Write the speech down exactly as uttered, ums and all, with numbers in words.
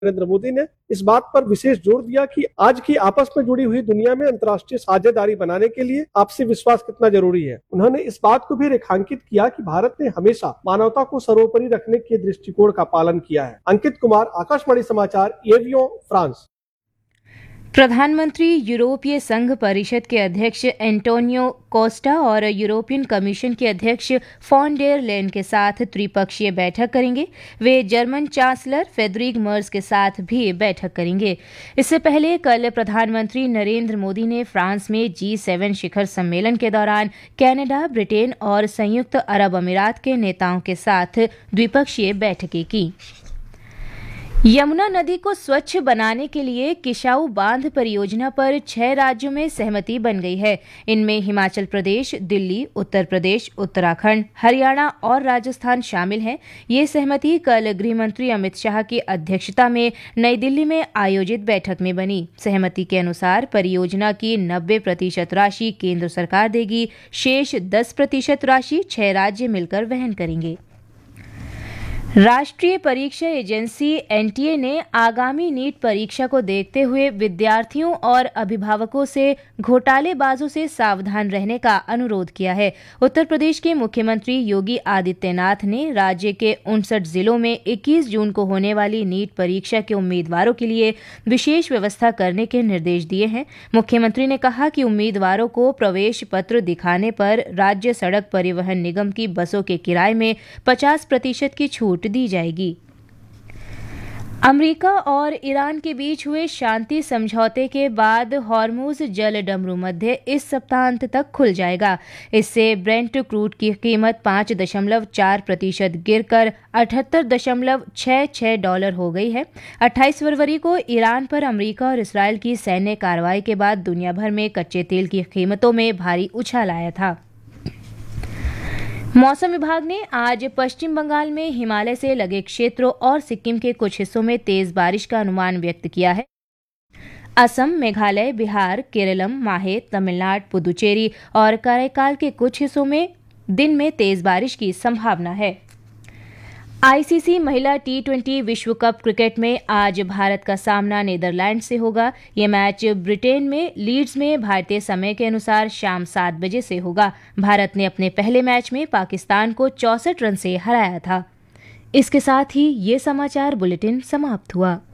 नरेंद्र मोदी ने इस बात पर विशेष जोर दिया कि आज की आपस में जुड़ी हुई दुनिया में अंतर्राष्ट्रीय साझेदारी बनाने के लिए आपसी विश्वास कितना जरूरी है। उन्होंने इस बात को भी रेखांकित किया कि भारत ने हमेशा मानवता को सर्वोपरि रखने के दृष्टिकोण का पालन किया है। अंकित कुमार, आकाशवाणी समाचार, एवियों, फ्रांस। प्रधानमंत्री यूरोपीय संघ परिषद के अध्यक्ष एंटोनियो कोस्टा और यूरोपियन कमीशन के अध्यक्ष फॉन डेर लेन के साथ त्रिपक्षीय बैठक करेंगे। वे जर्मन चांसलर फ्रेडरिक मर्ज के साथ भी बैठक करेंगे। इससे पहले कल प्रधानमंत्री नरेंद्र मोदी ने फ्रांस में जी सेवन शिखर सम्मेलन के दौरान कनाडा, ब्रिटेन और संयुक्त अरब अमीरात के नेताओं के साथ द्विपक्षीय बैठकें की। यमुना नदी को स्वच्छ बनाने के लिए किशाऊ बांध परियोजना पर छह राज्यों में सहमति बन गई है। इनमें हिमाचल प्रदेश, दिल्ली, उत्तर प्रदेश, उत्तराखंड, हरियाणा और राजस्थान शामिल हैं। ये सहमति कल गृह मंत्री अमित शाह की अध्यक्षता में नई दिल्ली में आयोजित बैठक में बनी। सहमति के अनुसार परियोजना की नब्बे प्रतिशत राशि केंद्र सरकार देगी, शेष दस प्रतिशत राशि छह राज्य मिलकर वहन करेंगे। राष्ट्रीय परीक्षा एजेंसी एनटीए ने आगामी नीट परीक्षा को देखते हुए विद्यार्थियों और अभिभावकों से घोटालेबाजों से सावधान रहने का अनुरोध किया है। उत्तर प्रदेश के मुख्यमंत्री योगी आदित्यनाथ ने राज्य के उनसठ जिलों में इक्कीस जून को होने वाली नीट परीक्षा के उम्मीदवारों के लिए विशेष व्यवस्था करने के निर्देश दिए हैं। मुख्यमंत्री ने कहा कि उम्मीदवारों को प्रवेश पत्र दिखाने पर राज्य सड़क परिवहन निगम की बसों के किराए में पचास प्रतिशत की छूट दी जाएगी। अमेरिका और ईरान के बीच हुए शांति समझौते के बाद हॉर्मुज जल डमरू मध्य इस सप्ताहांत तक खुल जाएगा। इससे ब्रेंट क्रूड की कीमत पाँच दशमलव चार प्रतिशत गिरकर अठहत्तर दशमलव छह छह डॉलर हो गई है। अट्ठाईस फरवरी को ईरान पर अमेरिका और इसराइल की सैन्य कार्रवाई के बाद दुनिया भर में कच्चे तेल की कीमतों में भारी उछाल आया था। मौसम विभाग ने आज पश्चिम बंगाल में हिमालय से लगे क्षेत्रों और सिक्किम के कुछ हिस्सों में तेज बारिश का अनुमान व्यक्त किया है। असम, मेघालय, बिहार, केरलम, माहे, तमिलनाडु, पुदुचेरी और कराईकाल के कुछ हिस्सों में दिन में तेज बारिश की संभावना है। आईसीसी महिला टी ट्वेंटी विश्व कप क्रिकेट में आज भारत का सामना नीदरलैंड से होगा। ये मैच ब्रिटेन में लीड्स में भारतीय समय के अनुसार शाम सात बजे से होगा। भारत ने अपने पहले मैच में पाकिस्तान को चौसठ रन से हराया था। इसके साथ ही ये समाचार बुलेटिन समाप्त हुआ।